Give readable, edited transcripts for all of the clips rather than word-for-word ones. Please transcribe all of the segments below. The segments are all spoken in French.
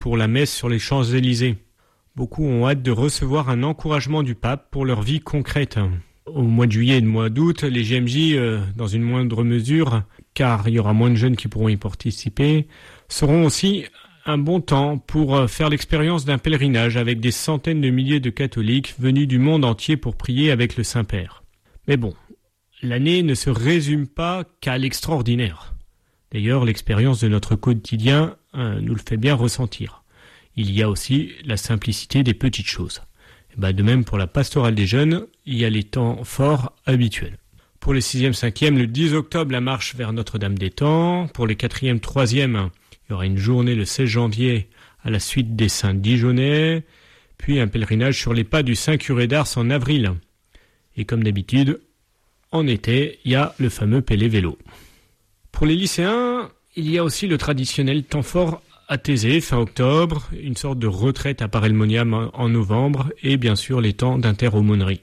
pour la messe sur les Champs-Élysées. Beaucoup ont hâte de recevoir un encouragement du pape pour leur vie concrète. Au mois de juillet et au mois d'août, les JMJ, dans une moindre mesure, car il y aura moins de jeunes qui pourront y participer, seront aussi un bon temps pour faire l'expérience d'un pèlerinage avec des centaines de milliers de catholiques venus du monde entier pour prier avec le Saint-Père. Mais bon, l'année ne se résume pas qu'à l'extraordinaire. D'ailleurs, l'expérience de notre quotidien nous le fait bien ressentir. Il y a aussi la simplicité des petites choses. De même pour la pastorale des jeunes, il y a les temps forts habituels. Pour les 6e, 5e, le 10 octobre, la marche vers Notre-Dame-des-Temps. Pour les 4e, 3e, il y aura une journée le 16 janvier à la suite des Saints Dijonais, puis un pèlerinage sur les pas du Saint Curé d'Ars en avril. Et comme d'habitude, en été, il y a le fameux Pélé Vélo. Pour les lycéens, il y a aussi le traditionnel temps fort à Thésée, fin octobre, une sorte de retraite à Parelmonium en novembre, et bien sûr les temps d'inter-aumônerie.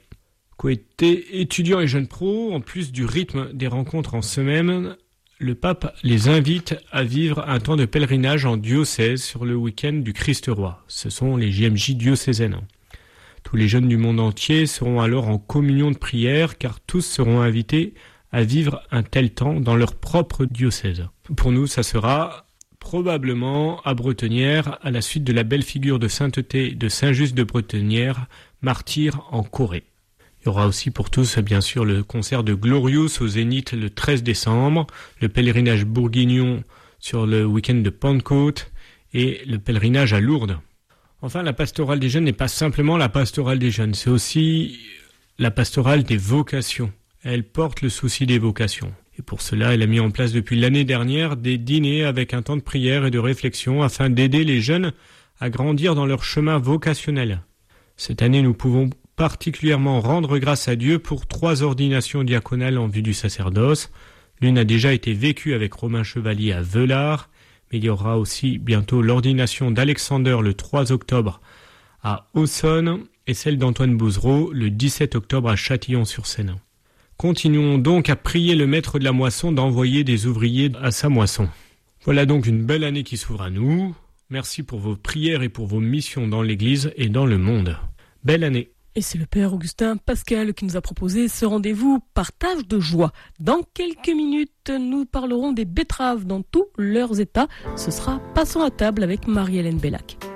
Côté étudiants et jeunes pros, en plus du rythme des rencontres en semaine, le pape les invite à vivre un temps de pèlerinage en diocèse sur le week-end du Christ-Roi. Ce sont les JMJ diocésaines. Tous les jeunes du monde entier seront alors en communion de prière, car tous seront invités à vivre un tel temps dans leur propre diocèse. Pour nous, ça sera probablement à Bretenière, à la suite de la belle figure de sainteté de Saint-Just de Bretenière, martyr en Corée. Il y aura aussi pour tous, bien sûr, le concert de Glorious au Zénith le 13 décembre, le pèlerinage bourguignon sur le week-end de Pentecôte et le pèlerinage à Lourdes. Enfin, la pastorale des jeunes n'est pas simplement la pastorale des jeunes, c'est aussi la pastorale des vocations. Elle porte le souci des vocations. Et pour cela, elle a mis en place depuis l'année dernière des dîners avec un temps de prière et de réflexion afin d'aider les jeunes à grandir dans leur chemin vocationnel. Cette année, nous pouvons particulièrement rendre grâce à Dieu pour 3 ordinations diaconales en vue du sacerdoce. L'une a déjà été vécue avec Romain Chevalier à Veulars, mais il y aura aussi bientôt l'ordination d'Alexander le 3 octobre à Aussonne et celle d'Antoine Bouzereau le 17 octobre à Châtillon-sur-Seine. Continuons donc à prier le maître de la moisson d'envoyer des ouvriers à sa moisson. Voilà donc une belle année qui s'ouvre à nous. Merci pour vos prières et pour vos missions dans l'Église et dans le monde. Belle année. Et c'est le Père Augustin Pascal qui nous a proposé ce rendez-vous partage de joie. Dans quelques minutes, nous parlerons des betteraves dans tous leurs états. Ce sera Passons à table avec Marie-Hélène Bellac.